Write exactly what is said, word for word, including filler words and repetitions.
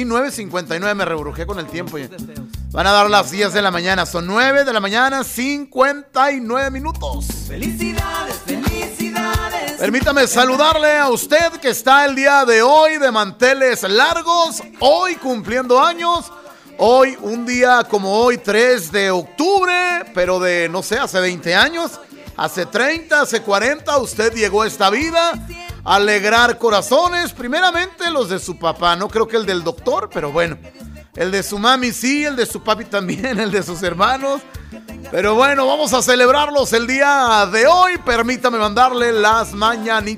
nueve cincuenta y nueve, me rebrujé con el tiempo. Ya. Van a dar las diez de la mañana, son nueve de la mañana, cincuenta y nueve minutos. Felicidades, felicidades. Permítame saludarle a usted que está el día de hoy de manteles largos, hoy cumpliendo años. Hoy, un día como hoy, tres de octubre, pero de, no sé, hace veinte años, hace treinta, hace cuarenta, usted llegó a esta vida a alegrar corazones, primeramente los de su papá, no creo que el del doctor, pero bueno, el de su mami sí, el de su papi también, el de sus hermanos, pero bueno, vamos a celebrarlos el día de hoy. Permítame mandarle las mañanitas.